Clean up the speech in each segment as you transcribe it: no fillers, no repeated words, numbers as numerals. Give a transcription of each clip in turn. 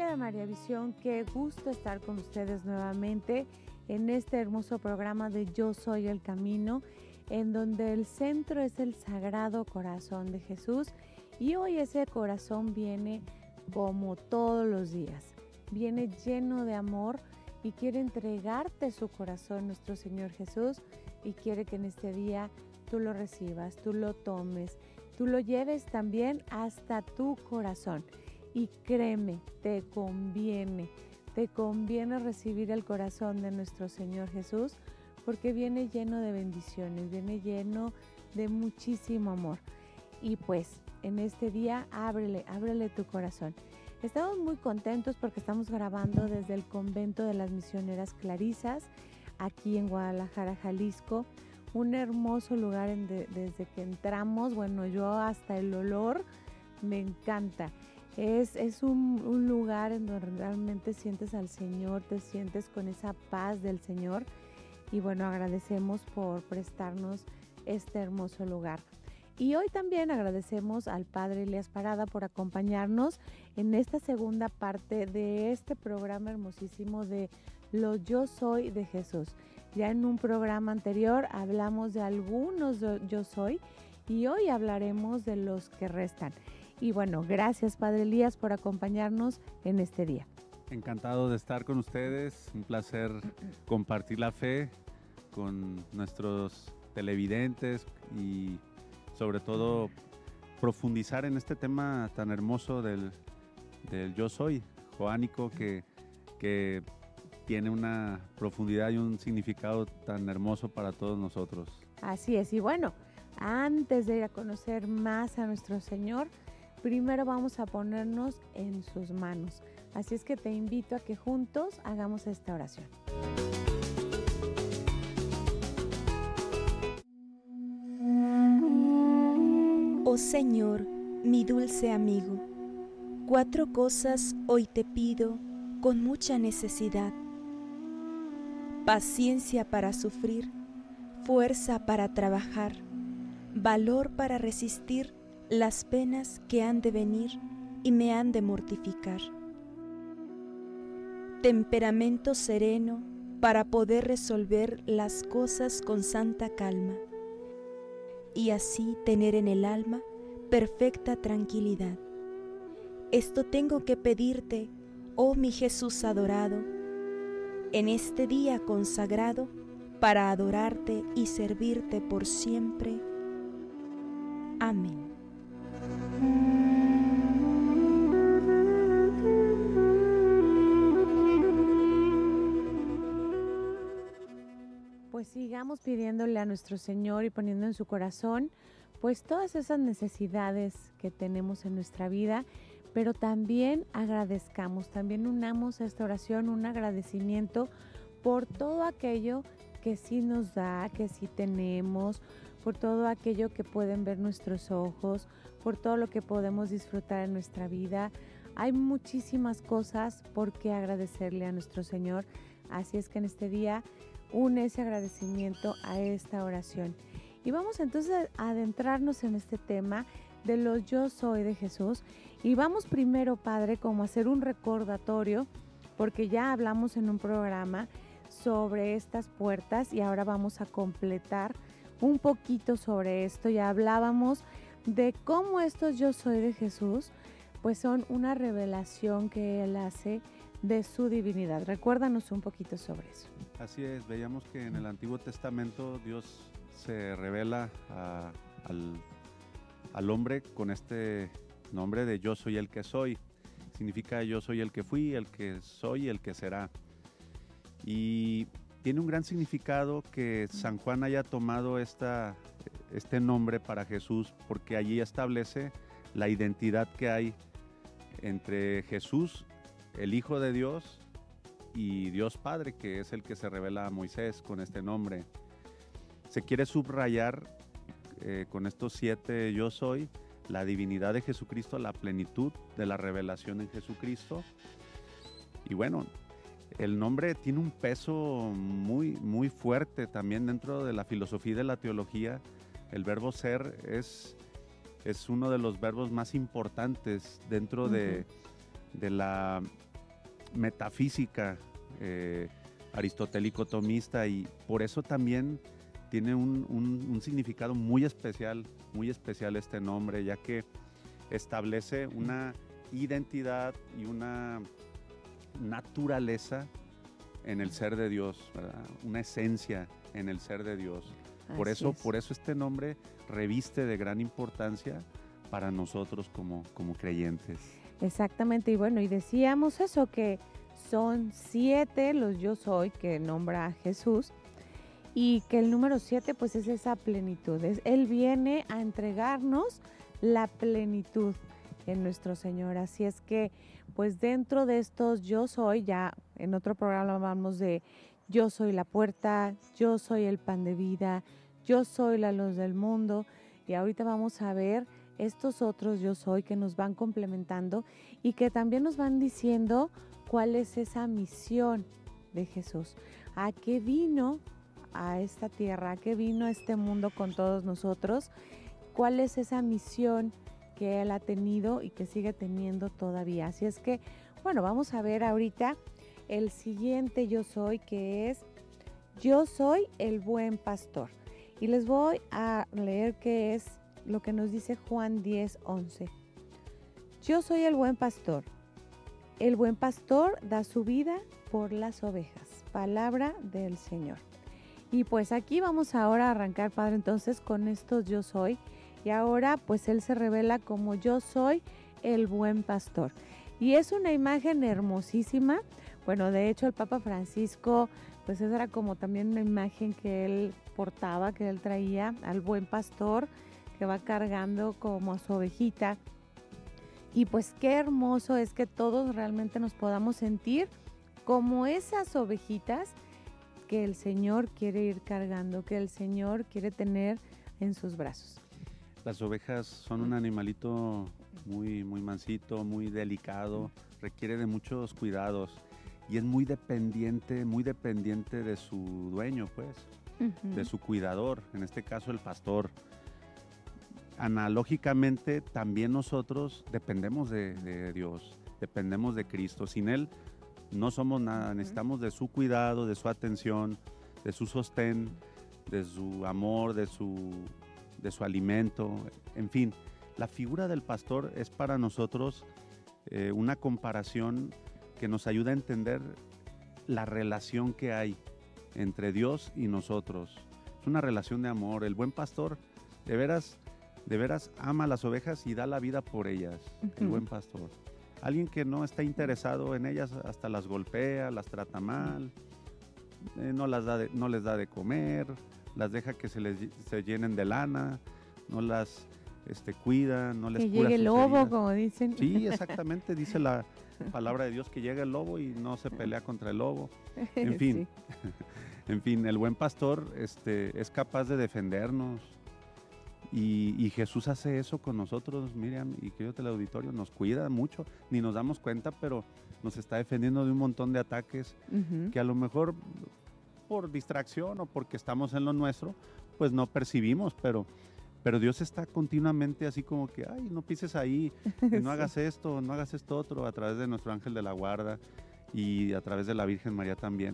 de María Visión, qué gusto estar con ustedes nuevamente en este hermoso programa de Yo Soy el Camino, en donde el centro es el Sagrado Corazón de Jesús, y hoy ese corazón viene como todos los días, viene lleno de amor y quiere entregarte su corazón nuestro Señor Jesús, y quiere que en este día tú lo recibas, tú lo tomes, tú lo lleves también hasta tu corazón. Y créeme, te conviene recibir el corazón de nuestro Señor Jesús, porque viene lleno de bendiciones, viene lleno de muchísimo amor. Y pues en este día ábrele tu corazón. Estamos muy contentos porque estamos grabando desde el convento de las misioneras Clarisas, aquí en Guadalajara, Jalisco. Un hermoso lugar desde que entramos. Bueno, yo hasta el olor me encanta. Es un lugar en donde realmente sientes al Señor, te sientes con esa paz del Señor. Y bueno, agradecemos por prestarnos este hermoso lugar. Y hoy también agradecemos al Padre Elías Parada por acompañarnos en esta segunda parte de este programa hermosísimo de Lo Yo Soy de Jesús. Ya en un programa anterior hablamos de algunos Yo Soy, y hoy hablaremos de los que restan. Y bueno, gracias Padre Elías por acompañarnos en este día. Encantado de estar con ustedes, un placer compartir la fe con nuestros televidentes y sobre todo profundizar en este tema tan hermoso del Yo Soy, joánico, que tiene una profundidad y un significado tan hermoso para todos nosotros. Así es, y bueno, antes de ir a conocer más a nuestro Señor, primero vamos a ponernos en sus manos. Así es que te invito a que juntos hagamos esta oración. Oh Señor, mi dulce amigo, 4 cosas hoy te pido con mucha necesidad: paciencia para sufrir, fuerza para trabajar, valor para resistir las penas que han de venir y me han de mortificar, temperamento sereno para poder resolver las cosas con santa calma, y así tener en el alma perfecta tranquilidad. Esto tengo que pedirte, oh mi Jesús adorado, en este día consagrado para adorarte y servirte por siempre. Amén. Pues sigamos pidiéndole a nuestro Señor y poniendo en su corazón pues todas esas necesidades que tenemos en nuestra vida, pero también agradezcamos, también unamos a esta oración un agradecimiento por todo aquello que sí nos da, que sí tenemos, por todo aquello que pueden ver nuestros ojos, por todo lo que podemos disfrutar en nuestra vida. Hay muchísimas cosas por qué agradecerle a nuestro Señor, así es que en este día une ese agradecimiento a esta oración. Y vamos entonces a adentrarnos en este tema de los Yo Soy de Jesús. Y vamos primero, Padre, como a hacer un recordatorio, porque ya hablamos en un programa sobre estas puertas y ahora vamos a completar un poquito sobre esto. Ya hablábamos de cómo estos Yo Soy de Jesús pues son una revelación que Él hace de su divinidad. Recuérdanos un poquito sobre eso. Así es, veíamos que en el Antiguo Testamento Dios se revela al hombre con este nombre de Yo Soy el que soy. Significa yo soy el que fui, el que soy y el que será. Y tiene un gran significado que San Juan haya tomado este nombre para Jesús, porque allí establece la identidad que hay entre Jesús, el Hijo de Dios, y Dios Padre, que es el que se revela a Moisés con este nombre. Se quiere subrayar con estos 7 yo soy, la divinidad de Jesucristo, la plenitud de la revelación en Jesucristo. Y bueno, el nombre tiene un peso muy, muy fuerte también dentro de la filosofía y de la teología. El verbo ser es uno de los verbos más importantes dentro de la metafísica, aristotélico-tomista, y por eso también tiene un significado muy especial este nombre, ya que establece una identidad y una naturaleza en el ser de Dios, ¿verdad? Una esencia en el ser de Dios. Por eso este nombre reviste de gran importancia para nosotros como creyentes. Exactamente, y bueno, y decíamos eso, que son 7 los yo soy que nombra a Jesús, y que el número 7 pues es esa plenitud. Él viene a entregarnos la plenitud en nuestro Señor. Así es que pues dentro de estos yo soy, ya en otro programa hablamos de yo soy la puerta, yo soy el pan de vida, yo soy la luz del mundo, y ahorita vamos a ver estos otros yo soy que nos van complementando y que también nos van diciendo cuál es esa misión de Jesús, a qué vino a esta tierra, a qué vino a este mundo con todos nosotros, cuál es esa misión que Él ha tenido y que sigue teniendo todavía. Así es que, bueno, vamos a ver ahorita el siguiente yo soy, que es yo soy el buen pastor. Y les voy a leer qué es lo que nos dice Juan 10:11. Yo soy el buen pastor. El buen pastor da su vida por las ovejas. Palabra del Señor. Y pues aquí vamos ahora a arrancar, Padre, entonces con estos yo soy. Y ahora pues Él se revela como yo soy el buen pastor. Y es una imagen hermosísima. Bueno, de hecho el Papa Francisco, pues esa era como también una imagen que él portaba, que él traía al buen pastor que va cargando como a su ovejita. Y pues qué hermoso es que todos realmente nos podamos sentir como esas ovejitas que el Señor quiere ir cargando, que el Señor quiere tener en sus brazos. Las ovejas son un animalito muy, muy mansito, muy delicado, requiere de muchos cuidados y es muy dependiente de su dueño, pues, de su cuidador, en este caso el pastor. Analógicamente, también nosotros dependemos de Dios, dependemos de Cristo. Sin Él no somos nada, necesitamos de su cuidado, de su atención, de su sostén, de su amor, de su alimento, en fin. La figura del pastor es para nosotros una comparación que nos ayuda a entender la relación que hay entre Dios y nosotros. Es una relación de amor. El buen pastor de veras ama a las ovejas y da la vida por ellas. El buen pastor. Alguien que no está interesado en ellas hasta las golpea, las trata mal, no les da de comer, las deja que se llenen de lana, no las cuida, no les que cura llegue el sus lobo, heridas. como dicen. Sí, exactamente, dice la palabra de Dios que llega el lobo y no se pelea contra el lobo. En fin, sí. En fin, el buen pastor es capaz de defendernos. Y Jesús hace eso con nosotros, Miriam y querido teleauditorio, nos cuida mucho, ni nos damos cuenta, pero nos está defendiendo de un montón de ataques que a lo mejor por distracción o porque estamos en lo nuestro, pues no percibimos, pero Dios está continuamente así como que, ay, no pises ahí, no hagas esto, no hagas esto otro, a través de nuestro ángel de la guarda y a través de la Virgen María también,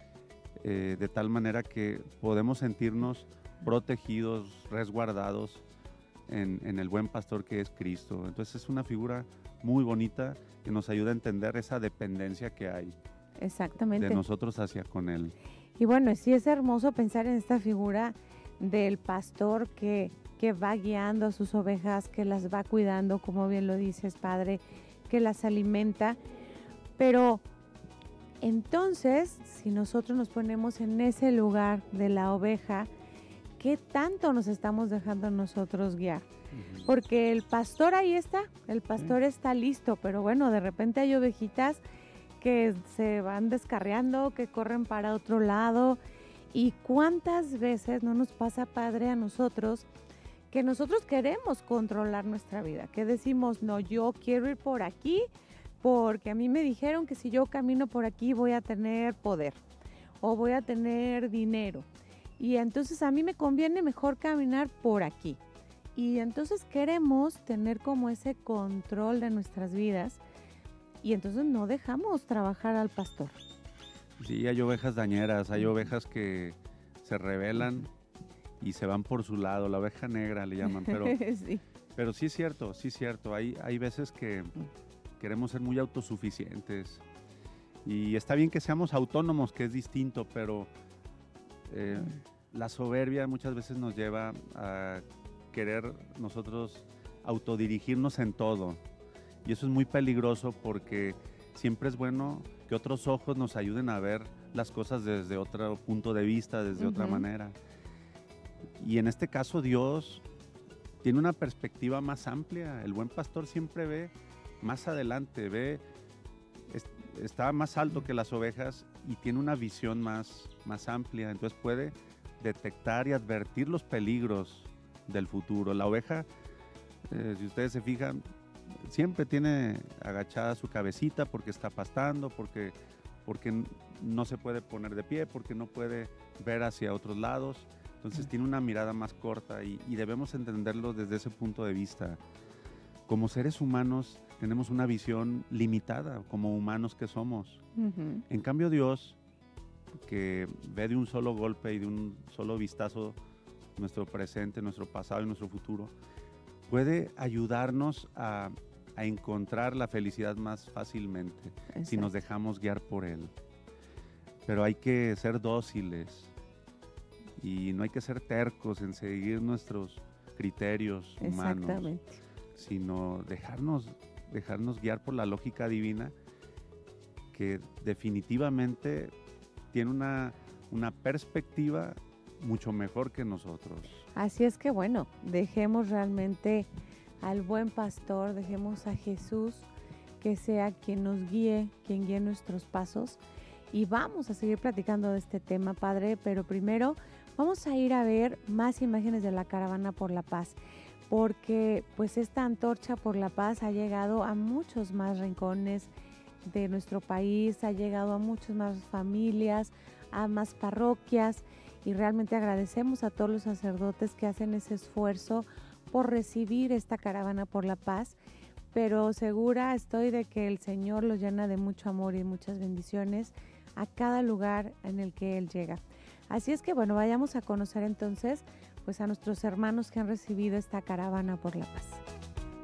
de tal manera que podemos sentirnos protegidos, resguardados en el buen pastor que es Cristo. Entonces es una figura muy bonita que nos ayuda a entender esa dependencia que hay. Exactamente. De nosotros hacia con Él. Y bueno, sí es hermoso pensar en esta figura del pastor que va guiando a sus ovejas, que las va cuidando, como bien lo dices, Padre, que las alimenta. Pero entonces, si nosotros nos ponemos en ese lugar de la oveja, ¿qué tanto nos estamos dejando nosotros guiar? Porque el pastor ahí está, el pastor está listo, pero bueno, de repente hay ovejitas que se van descarriando, que corren para otro lado. ¿Y cuántas veces no nos pasa, Padre, a nosotros, que nosotros queremos controlar nuestra vida? Que decimos, no, yo quiero ir por aquí porque a mí me dijeron que si yo camino por aquí voy a tener poder o voy a tener dinero. Y entonces a mí me conviene mejor caminar por aquí. Y entonces queremos tener como ese control de nuestras vidas. y entonces no dejamos trabajar al pastor. Sí, hay ovejas dañeras, hay ovejas que se rebelan y se van por su lado, la oveja negra le llaman, pero Sí. pero sí es cierto, hay veces que queremos ser muy autosuficientes y está bien que seamos autónomos, que es distinto, pero la soberbia muchas veces nos lleva a querer nosotros autodirigirnos en todo, y eso es muy peligroso porque siempre es bueno que otros ojos nos ayuden a ver las cosas desde otro punto de vista, desde otra manera. Y en este caso Dios tiene una perspectiva más amplia. El buen pastor siempre ve más adelante, está más alto que las ovejas y tiene una visión más amplia, entonces puede detectar y advertir los peligros del futuro. La oveja, si ustedes se fijan, siempre tiene agachada su cabecita porque está pastando, porque no se puede poner de pie, porque no puede ver hacia otros lados. Entonces tiene una mirada más corta y debemos entenderlo desde ese punto de vista. Como seres humanos tenemos una visión limitada, como humanos que somos. En cambio Dios, que ve de un solo golpe y de un solo vistazo nuestro presente, nuestro pasado y nuestro futuro, puede ayudarnos a encontrar la felicidad más fácilmente. Exacto. Si nos dejamos guiar por Él. Pero hay que ser dóciles y no hay que ser tercos en seguir nuestros criterios humanos, sino dejarnos guiar por la lógica divina, que definitivamente tiene una perspectiva mucho mejor que nosotros. Así es que bueno, dejemos realmente al buen pastor, dejemos a Jesús que sea quien nos guíe, quien guíe nuestros pasos, y vamos a seguir platicando de este tema, Padre, pero primero vamos a ir a ver más imágenes de la Caravana por la Paz, porque pues esta antorcha por la paz ha llegado a muchos más rincones de nuestro país, ha llegado a muchas más familias, a más parroquias, y realmente agradecemos a todos los sacerdotes que hacen ese esfuerzo por recibir esta Caravana por la Paz, pero segura estoy de que el Señor los llena de mucho amor y muchas bendiciones a cada lugar en el que Él llega. Así es que bueno, vayamos a conocer entonces pues a nuestros hermanos que han recibido esta Caravana por la Paz.